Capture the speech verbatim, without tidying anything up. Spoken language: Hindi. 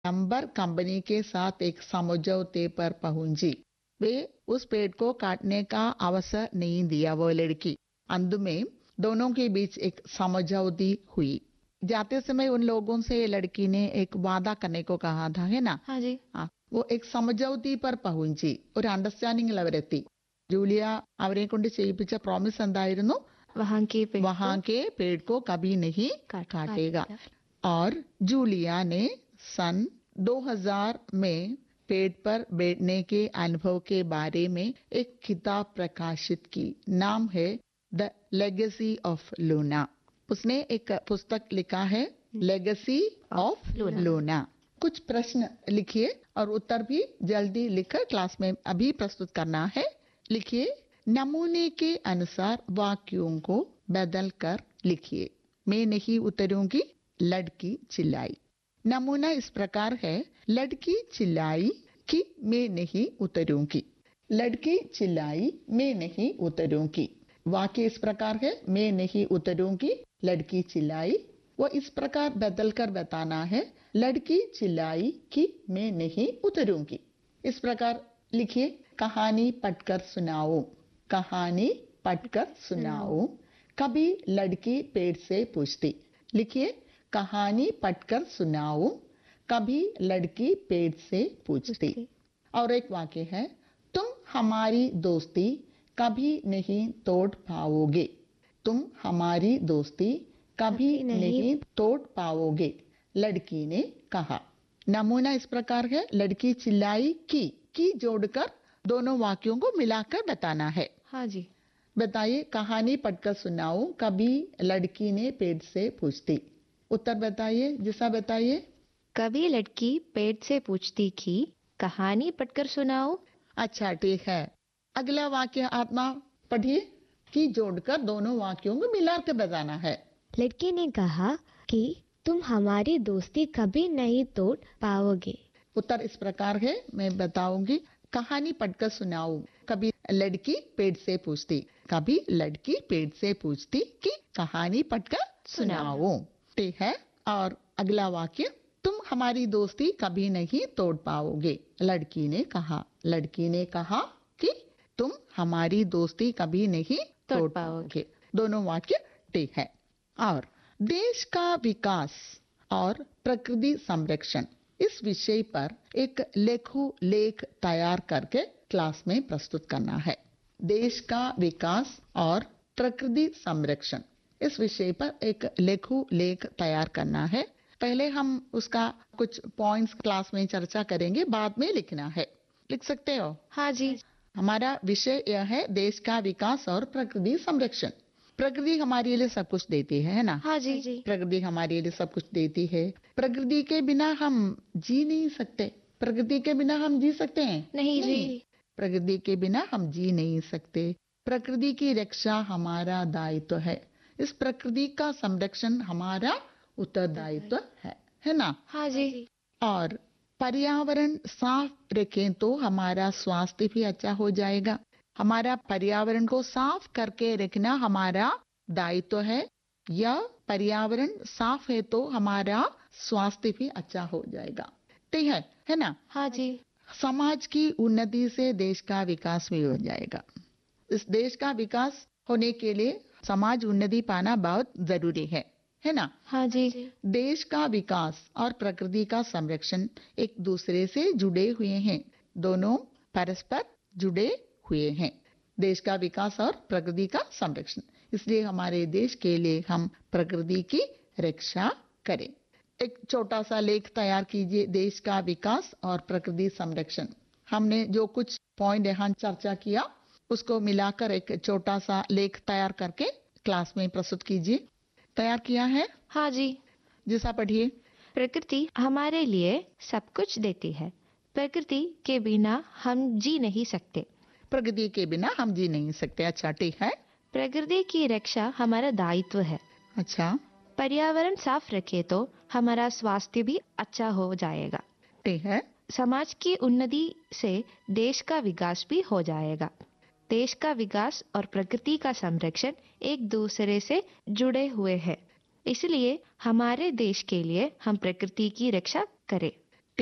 नंबर कंपनी के साथ एक समझौते पर पहुंची। वे उस पेड़ को काटने का अवसर नहीं दिया वो लड़की। अंत में दोनों के बीच एक समझौती हुई। जाते समय उन लोगों से लड़की ने एक वादा करने को कहा था, है ना? हाँ जी। ആ, वो एक സമജൗതി पर പहुഞ്ചി, ഒരു അണ്ടർസ്റ്റാൻഡിംഗിൽ അവരെത്തി. ജൂലിയ അവരെ കൊണ്ട് ചെയ്യിപ്പിച്ച പ്രോമിസ് എന്തായിരുന്നു? वहाँ के पेड़ वहां को के पेड़ को कभी नहीं काट काटेगा। काटेगा। और जूलिया ने सन दो हज़ार में पेड़ पर बैठने के अनुभव के बारे में एक किताब प्रकाशित की। नाम है द लेगेसी ऑफ लूना। उसने एक पुस्तक लिखा है, लेगेसी ऑफ लूना। लूना। कुछ प्रश्न लिखिए और उत्तर भी जल्दी लिखकर क्लास में अभी प्रस्तुत करना है। लिखिए, नमूने के अनुसार वाक्यों को बदल कर लिखिए। मैं नहीं उतरूंगी, लड़की चिल्लाई। नमूना इस प्रकार है, लड़की चिल्लाई कि मैं नहीं उतरूंगी। लड़की चिल्लाई, मैं नहीं उतरूंगी। वाक्य इस प्रकार है, मैं नहीं उतरूंगी, लड़की चिल्लाई। वो इस प्रकार बदल कर बताना है, लड़की चिल्लाई कि मैं नहीं उतरूंगी। इस प्रकार लिखिए, कहानी पढ़कर सुनाओ। कहानी पढ़कर सुनाओ। कभी लड़की पेड़ से पूछती। लिखिए, कहानी पढ़कर सुनाओ। कभी लड़की पेड़ से पूछती। और एक वाक्य है, तुम हमारी दोस्ती कभी नहीं तोड़ पाओगे। तुम हमारी दोस्ती कभी नहीं तोड़ पाओगे, लड़की ने कहा। नमूना इस प्रकार है, लड़की चिल्लाई की की जोड़कर दोनों वाक्यों को मिलाकर बताना है। हाँ जी। बताइए, कहानी पढ़कर सुनाओ। कभी लड़की ने पेड़ से पूछती। उत्तर बताइए, जिसा बताइए। कभी लड़की पेड़ से पूछती कि कहानी पढ़कर सुनाओ। अच्छा, ठीक है। अगला वाक्य आत्मा पढ़िए। की जोड़कर दोनों वाक्यों को मिलाकर बताना है। लड़की ने कहा कि तुम हमारी दोस्ती कभी नहीं तोड़ पाओगे। उत्तर इस प्रकार है, मैं बताऊंगी। कहानी पढ़कर सुनाओ। कभी लड़की पेड़ से पूछती। कभी लड़की पेड़ से पूछती कि कहानी पढ़कर सुनाओ। ठीक है। और अगला वाक्य, तुम हमारी दोस्ती कभी नहीं तोड़ पाओगे, लड़की ने कहा। लड़की ने कहा कि तुम हमारी दोस्ती कभी नहीं तोड़ पाओगे। दोनों वाक्य ठीक है। और देश का विकास और प्रकृति संरक्षण, इस विषय पर एक लेखु लेख तैयार करके क्लास में प्रस्तुत करना है। देश का विकास और प्रकृति संरक्षण, इस विषय पर एक लेखु लेख तैयार करना है। पहले हम उसका कुछ पॉइंट्स क्लास में चर्चा करेंगे, बाद में लिखना है। लिख सकते हो? हाँ जी। हमारा विषय यह है, देश का विकास और प्रकृति संरक्षण। प्रकृति हमारे लिए सब कुछ देती है, है ना? हाँ जी। प्रकृति हमारे लिए सब कुछ देती है। प्रकृति के बिना हम जी नहीं सकते। प्रकृति के बिना हम जी सकते हैं? नहीं जी। प्रकृति के बिना हम जी नहीं सकते। प्रकृति की रक्षा हमारा दायित्व है। इस प्रकृति का संरक्षण हमारा उत्तरदायित्व है, है ना? हाँ जी। और पर्यावरण साफ रखें तो हमारा स्वास्थ्य भी अच्छा हो जाएगा। हमारा पर्यावरण को साफ करके रखना हमारा दायित्व है। यह पर्यावरण साफ है तो हमारा स्वास्थ्य भी अच्छा हो जाएगा। ठीक है, है ना? हाँ जी। समाज की उन्नति से देश का विकास भी हो जाएगा। इस देश का विकास होने के लिए समाज उन्नति पाना बहुत जरूरी है, है ना? हाँ जी। देश का विकास और प्रकृति का संरक्षण एक दूसरे से जुड़े हुए हैं। दोनों परस्पर जुड़े हुए हैं। देश का विकास और प्रकृति का संरक्षण, इसलिए हमारे देश के लिए हम प्रकृति की रक्षा करें। एक छोटा सा लेख तैयार कीजिए, देश का विकास और प्रकृति संरक्षण। हमने जो कुछ पॉइंट यहाँ चर्चा किया उसको मिलाकर एक छोटा सा लेख तैयार करके क्लास में प्रस्तुत कीजिए। तैयार किया है? हाँ जी। जैसा पढ़िए। प्रकृति हमारे लिए सब कुछ देती है। प्रकृति के बिना हम जी नहीं सकते। प्रकृति के बिना हम जी नहीं सकते। अच्छा, ठीक है। प्रकृति की रक्षा हमारा दायित्व है। अच्छा। पर्यावरण साफ रखे तो हमारा स्वास्थ्य भी अच्छा हो जाएगा। ठीक है। समाज की उन्नति से देश का विकास भी हो जाएगा। देश का विकास और प्रकृति का संरक्षण एक दूसरे से जुड़े हुए हैं, इसलिए हमारे देश के लिए हम प्रकृति की रक्षा करें।